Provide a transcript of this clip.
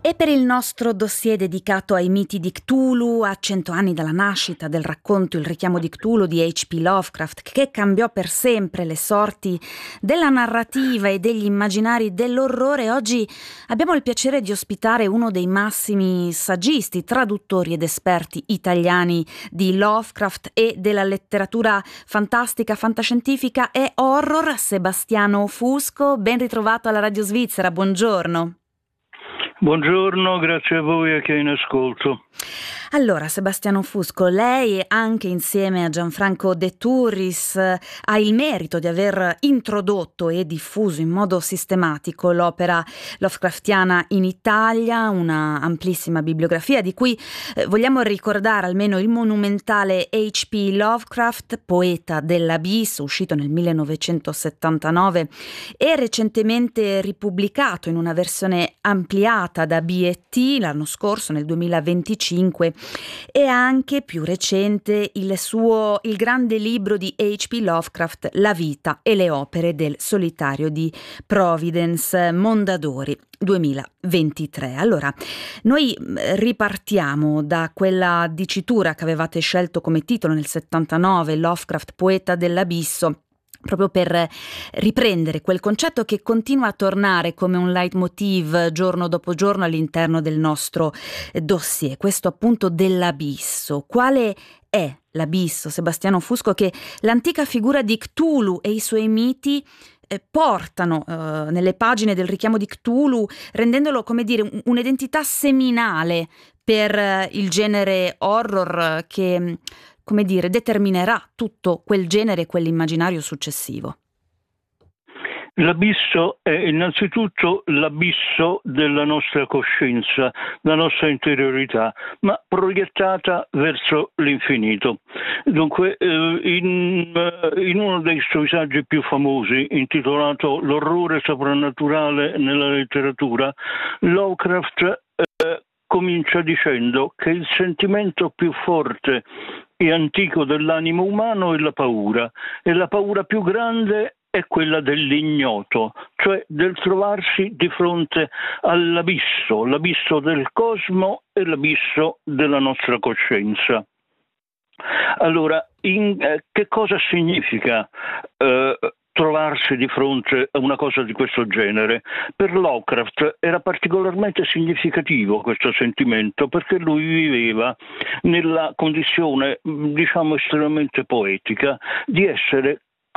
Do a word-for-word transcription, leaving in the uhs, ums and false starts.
E per il nostro dossier dedicato ai miti di Cthulhu, a cento anni dalla nascita del racconto Il richiamo di Cthulhu di H P Lovecraft, che cambiò per sempre le sorti della narrativa e degli immaginari dell'orrore, oggi abbiamo il piacere di ospitare uno dei massimi saggisti, traduttori ed esperti italiani di Lovecraft e della letteratura fantastica, fantascientifica e horror, Sebastiano Fusco. Ben ritrovato alla Radio Svizzera, buongiorno. Buongiorno, grazie a voi e a chi è in ascolto. Allora, Sebastiano Fusco, lei anche insieme a Gianfranco De Turris ha il merito di aver introdotto e diffuso in modo sistematico l'opera Lovecraftiana in Italia, una amplissima bibliografia di cui eh, vogliamo ricordare almeno il monumentale H P Lovecraft, Poeta dell'Abisso, uscito nel millenovecentosettantanove e recentemente ripubblicato in una versione ampliata da B e T l'anno scorso, nel duemilaventicinque, e anche più recente il suo il grande libro di H P Lovecraft, La vita e le opere del solitario di Providence, Mondadori duemilaventitré. Allora, noi ripartiamo da quella dicitura che avevate scelto come titolo nel settantanove, Lovecraft, Poeta dell'Abisso, proprio per riprendere quel concetto che continua a tornare come un leitmotiv giorno dopo giorno all'interno del nostro dossier, questo appunto dell'abisso. Quale è l'abisso, Sebastiano Fusco, che l'antica figura di Cthulhu e i suoi miti eh, portano eh, nelle pagine del richiamo di Cthulhu, rendendolo, come dire, un'identità seminale per eh, il genere horror che, come dire, determinerà tutto quel genere e quell'immaginario successivo? L'abisso è innanzitutto l'abisso della nostra coscienza, la nostra interiorità, ma proiettata verso l'infinito. Dunque, in, in uno dei suoi saggi più famosi, intitolato L'orrore soprannaturale nella letteratura, Lovecraft eh, comincia dicendo che il sentimento più forte e antico dell'animo umano è la paura, e la paura più grande è quella dell'ignoto, cioè del trovarsi di fronte all'abisso, l'abisso del cosmo e l'abisso della nostra coscienza. Allora, in, eh, che cosa significa eh, trovarsi di fronte a una cosa di questo genere? Per Lovecraft era particolarmente significativo questo sentimento, perché lui viveva nella condizione, diciamo, estremamente poetica di essere